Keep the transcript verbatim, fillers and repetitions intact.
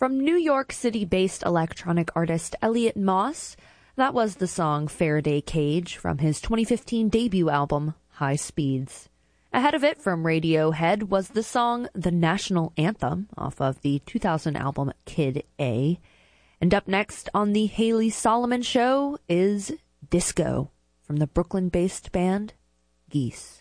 From New York City-based electronic artist Elliot Moss, that was the song Faraday Cage from his twenty fifteen debut album, High Speeds. Ahead of it from Radiohead was the song The National Anthem off of the two thousand album Kid A. And up next on the Haley Solomon Show is Disco from the Brooklyn-based band Geese.